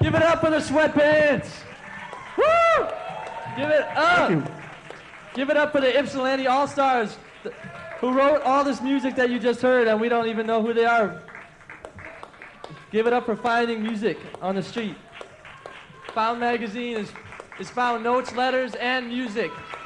Give it up for the Sweatpants. Woo! Give it up. Give it up for the Ypsilanti All-Stars who wrote all this music that you just heard and we don't even know who they are. Give it up for finding music on the street. Found Magazine is found notes, letters, and music.